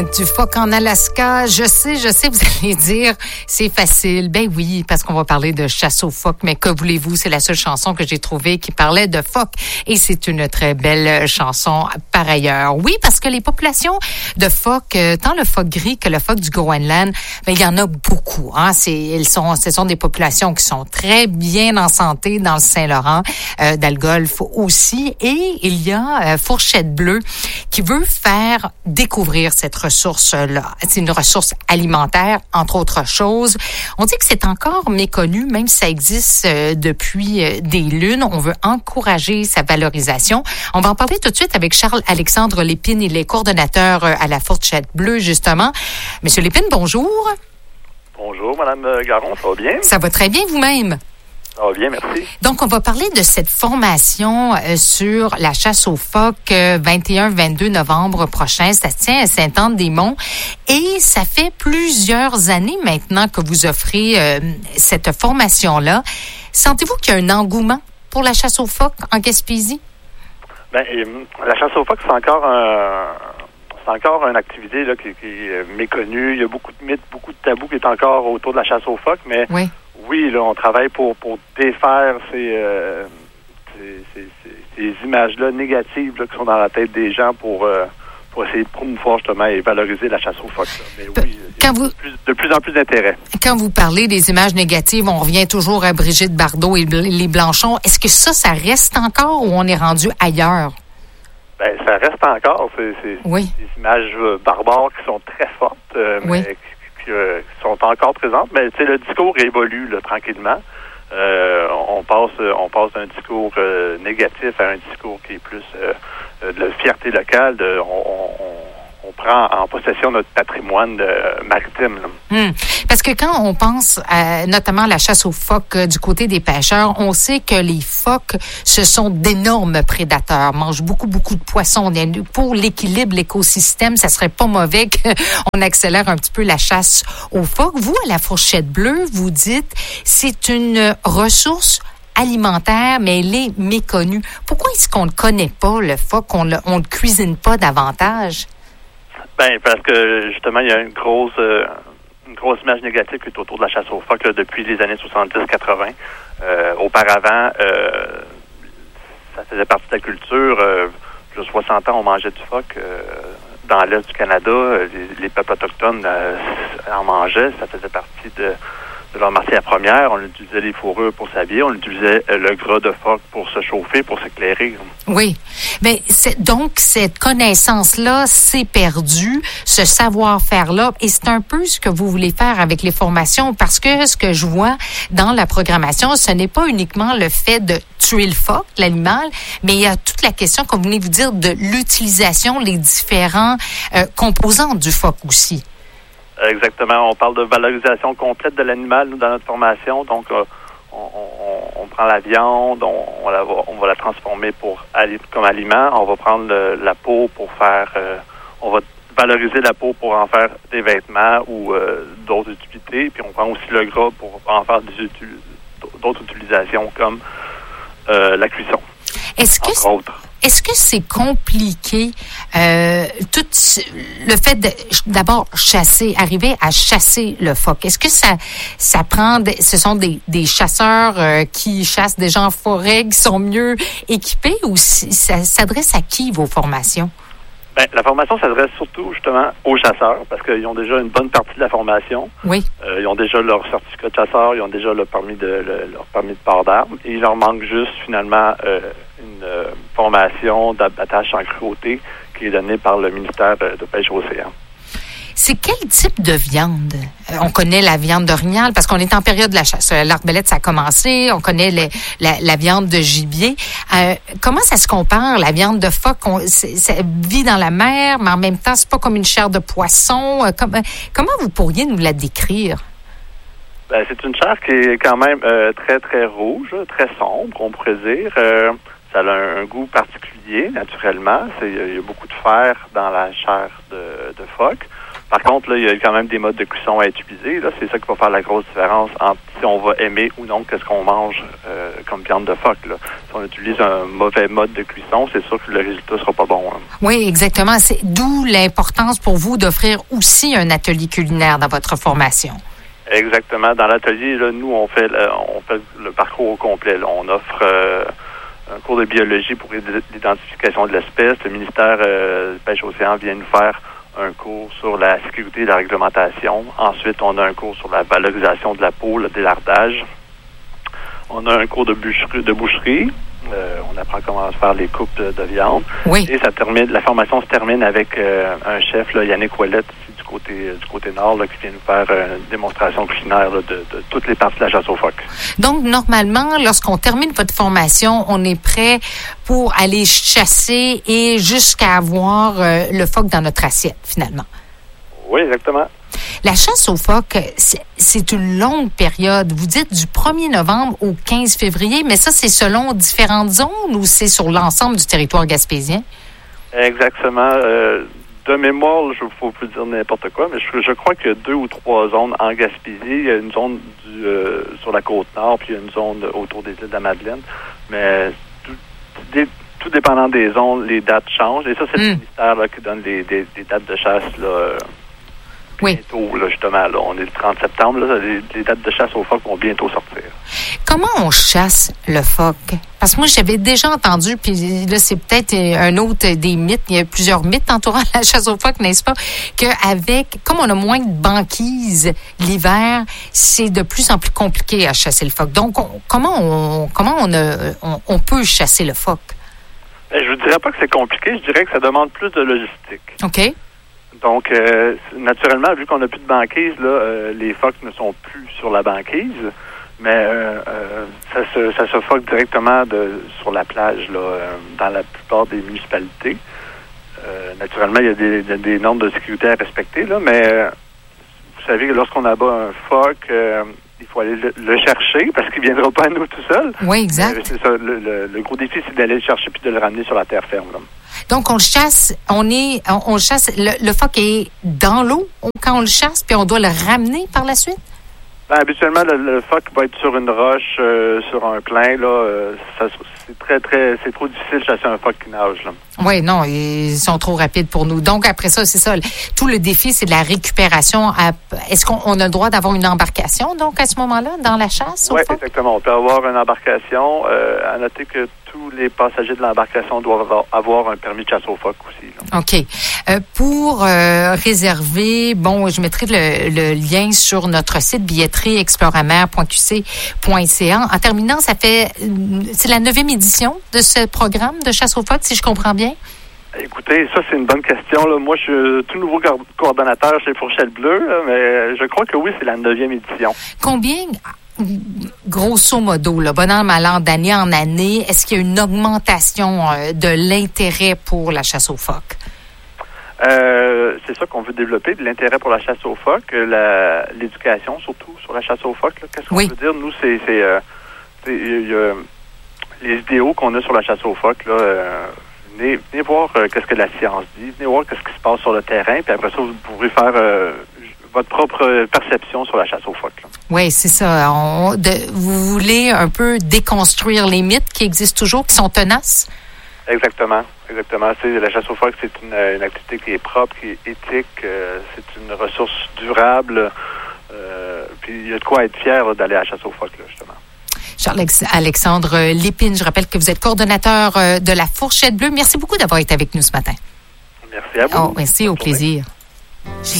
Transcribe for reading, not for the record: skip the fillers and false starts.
Du phoque en Alaska, je sais, vous allez dire, c'est facile. Ben oui, parce qu'on va parler de chasse aux phoques, mais que voulez-vous, c'est la seule chanson que j'ai trouvée qui parlait de phoques et c'est une très belle chanson par ailleurs. Oui, parce que les populations de phoques, tant le phoque gris que le phoque du Groenland, ben il y en a beaucoup. Hein. Ce sont des populations qui sont très bien en santé dans le Saint-Laurent, dans le Golfe aussi, et il y a Fourchette Bleue qui veut faire découvrir cette ressource-là. C'est une ressource alimentaire, entre autres choses. On dit que c'est encore méconnu, même si ça existe depuis des lunes. On veut encourager sa valorisation. On va en parler tout de suite avec Charles-Alexandre Lépine. Il est coordonnateur à la Fourchette Bleue, justement. Monsieur Lépine, bonjour. Bonjour, Madame Garon, ça va bien? Ça va très bien vous-même. Ça va bien, merci. Donc, on va parler de cette formation sur la chasse aux phoques 21-22 novembre prochain. Ça se tient à Sainte-Anne-des-Monts. Et ça fait plusieurs années maintenant que vous offrez cette formation-là. Sentez-vous qu'il y a un engouement pour la chasse aux phoques en Gaspésie? Bien, la chasse aux phoques, c'est encore une activité là, qui est méconnue. Il y a beaucoup de mythes, beaucoup de tabous qui est encore autour de la chasse aux phoques, mais oui, là, on travaille pour défaire ces images-là négatives là, qui sont dans la tête des gens pour essayer de promouvoir justement et valoriser la chasse aux phoques. Mais oui, il y a de plus en plus d'intérêt. Quand vous parlez des images négatives, on revient toujours à Brigitte Bardot et les Blanchons. Est-ce que ça reste encore ou on est rendu ailleurs? Ben, ça reste encore. C'est des images barbares qui sont très fortes, mais qui sont encore présentes. Mais tu sais, le discours évolue là, tranquillement. On passe d'un discours négatif à un discours qui est plus de fierté locale. On prend en possession notre patrimoine maritime. Parce que quand on pense notamment à la chasse aux phoques du côté des pêcheurs, on sait que les phoques, ce sont d'énormes prédateurs, mangent beaucoup de poissons. Pour l'équilibre, l'écosystème, ça serait pas mauvais qu'on accélère un petit peu la chasse aux phoques. Vous, à la Fourchette Bleue, vous dites c'est une ressource alimentaire, mais elle est méconnue. Pourquoi est-ce qu'on ne connaît pas le phoque, on le cuisine pas davantage? Ben, parce que, justement, il y a une grosse image négative qui est autour de la chasse aux phoques là, depuis les années 70-80. Auparavant, ça faisait partie de la culture. Il y a 60 ans, on mangeait du phoque. Dans l'Est du Canada, les peuples autochtones en mangeaient. Ça faisait partie de leur matière première. On utilisait les fourrures pour s'habiller. On utilisait le gras de phoque pour se chauffer, pour s'éclairer. Oui. Mais donc, cette connaissance-là s'est perdue, ce savoir-faire-là. Et c'est un peu ce que vous voulez faire avec les formations. Parce que ce que je vois dans la programmation, ce n'est pas uniquement le fait de tuer le phoque, l'animal, mais il y a toute la question, comme vous venez de vous dire, de l'utilisation, les différents composants du phoque aussi. Exactement. On parle de valorisation complète de l'animal dans notre formation. Donc, on prend la viande, on va la transformer comme aliment. On va prendre la peau pour faire... on va valoriser la peau pour en faire des vêtements ou d'autres utilités. Puis on prend aussi le gras pour en faire d'autres utilisations comme la cuisson. Entre autres. Est-ce que c'est compliqué, tout le fait d'abord arriver à chasser le phoque? Est-ce que ça prend, ce sont des chasseurs qui chassent des gens en forêt, qui sont mieux équipés, ou ça s'adresse à qui vos formations? Ben, la formation s'adresse surtout justement aux chasseurs parce qu'ils ont déjà une bonne partie de la formation. Oui. Ils ont déjà leur certificat de chasseur, ils ont déjà leur permis de port d'armes. Et il leur manque juste finalement une formation d'abattage sans cruauté qui est donnée par le ministère de Pêche Océan. C'est quel type de viande? On connaît la viande d'orignal parce qu'on est en période de la chasse. L'arbalète, ça a commencé. On connaît la viande de gibier. Comment ça se compare, la viande de phoque? Ça vit dans la mer, mais en même temps, c'est pas comme une chair de poisson. Comment vous pourriez nous la décrire? Ben, c'est une chair qui est quand même très, très rouge, très sombre, on pourrait dire. Ça a un goût particulier, naturellement. Il y a beaucoup de fer dans la chair de phoque. Par contre, là, il y a quand même des modes de cuisson à utiliser. Là, c'est ça qui va faire la grosse différence entre si on va aimer ou non qu'est-ce qu'on mange comme viande de phoque. Là. Si on utilise un mauvais mode de cuisson, c'est sûr que le résultat sera pas bon. Hein. Oui, exactement. C'est d'où l'importance pour vous d'offrir aussi un atelier culinaire dans votre formation. Exactement. Dans l'atelier, là, nous, on fait le parcours au complet. Là. On offre un cours de biologie pour l'identification de l'espèce. Le ministère de Pêche Océan vient nous faire un cours sur la sécurité et la réglementation. Ensuite, on a un cours sur la valorisation de la peau, le délardage. On a un cours de boucherie. On apprend comment faire les coupes de viande. Oui. Et la formation se termine avec un chef, là, Yannick Ouellette, du côté nord, là, qui vient nous faire une démonstration culinaire là, de toutes les parties de la chasse aux phoques. Donc, normalement, lorsqu'on termine votre formation, on est prêt pour aller chasser et jusqu'à avoir le phoque dans notre assiette, finalement. Oui, exactement. La chasse aux phoques, c'est une longue période. Vous dites du 1er novembre au 15 février, mais ça, c'est selon différentes zones ou c'est sur l'ensemble du territoire gaspésien? Exactement. De mémoire, je ne faut plus dire n'importe quoi, mais je crois qu'il y a 2 ou 3 zones en Gaspésie. Il y a une zone sur la côte nord, puis il y a une zone autour des îles de la Madeleine. Mais tout dépendant des zones, les dates changent. Et ça, c'est le ministère là, qui donne des dates de chasse là, bientôt, là, justement. Là, on est le 30 septembre. Là, les dates de chasse aux phoques vont bientôt sortir. Comment on chasse le phoque? Parce que moi, j'avais déjà entendu, puis là, c'est peut-être un autre des mythes. Il y a plusieurs mythes entourant la chasse aux phoques, n'est-ce pas? Comme on a moins de banquise l'hiver, c'est de plus en plus compliqué à chasser le phoque. Donc, comment on peut chasser le phoque? Je ne dirais pas que c'est compliqué. Je dirais que ça demande plus de logistique. OK. Donc, naturellement, vu qu'on n'a plus de banquise, là, les phoques ne sont plus sur la banquise, mais ça se phoque directement sur la plage, là, dans la plupart des municipalités. Naturellement, il y a des normes de sécurité à respecter, là, mais vous savez que lorsqu'on abat un phoque, il faut aller le chercher parce qu'il ne viendra pas à nous tout seul. Oui, exact. C'est ça. Le gros défi, c'est d'aller le chercher puis de le ramener sur la terre ferme, là. Donc, on le chasse, on chasse, le phoque est dans l'eau quand on le chasse, puis on doit le ramener par la suite? Ben, habituellement, le phoque va être sur une roche, sur un plein, là. C'est trop difficile de chasser un phoque qui nage, là. Oui, non, ils sont trop rapides pour nous. Donc, après ça, c'est ça. Tout le défi, c'est de la récupération. Est-ce qu'on a le droit d'avoir une embarcation, donc, à ce moment-là, dans la chasse? Oui, exactement. On peut avoir une embarcation. À noter que tous les passagers de l'embarcation doivent avoir un permis de chasse aux phoques aussi, là. OK. Pour réserver, je mettrai le lien sur notre site billetterie exploramer.qc.ca. En terminant, c'est la 9e édition de ce programme de chasse aux phoques, si je comprends bien? Écoutez, ça, c'est une bonne question, là. Moi, je suis tout nouveau coordonnateur chez Fourchette Bleue, là, mais je crois que oui, c'est la 9e édition. Combien, grosso modo, là, bon an, mal an, d'année en année, est-ce qu'il y a une augmentation de l'intérêt pour la chasse aux phoques? C'est ça qu'on veut développer, de l'intérêt pour la chasse aux phoques, l'éducation surtout sur la chasse aux phoques. Là. Qu'est-ce qu'on veut dire? Nous, c'est les idéaux qu'on a sur la chasse aux phoques. Là, venez voir qu'est-ce que la science dit, venez voir qu'est-ce qui se passe sur le terrain, puis après ça, vous pourrez faire votre propre perception sur la chasse aux phoques. Là. Oui, c'est ça. Vous voulez un peu déconstruire les mythes qui existent toujours, qui sont tenaces? Exactement. La chasse aux phoques, c'est une activité qui est propre, qui est éthique, c'est une ressource durable. Puis il y a de quoi être fier là, d'aller à la chasse aux phoques, là, justement. Charles-Alexandre Lépine, je rappelle que vous êtes coordonnateur de la Fourchette Bleue. Merci beaucoup d'avoir été avec nous ce matin. Merci à vous. Merci, au plaisir.